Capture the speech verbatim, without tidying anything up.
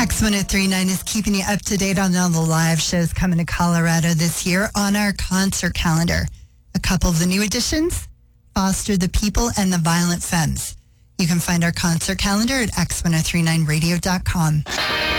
X ten thirty-nine is keeping you up to date on all the live shows coming to Colorado this year on our concert calendar. A couple of the new additions, Foster the People and the Violent Femmes. You can find our concert calendar at x ten thirty-nine radio dot com.